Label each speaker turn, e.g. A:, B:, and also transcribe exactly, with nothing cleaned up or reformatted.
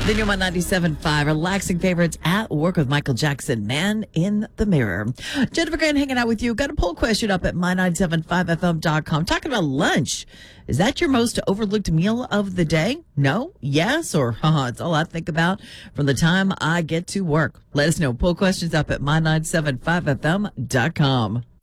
A: The new one ninety-seven point five, relaxing favorites at work with Michael Jackson, Man in the Mirror. Jennifer Grant hanging out with you. Got a poll question up at my nine seven five f m dot com talking about lunch. Is that your most overlooked meal of the day? No? Yes? Or, haha, it's all I think about from the time I get to work. Let us know. Poll questions up at my nine seven five f m dot com.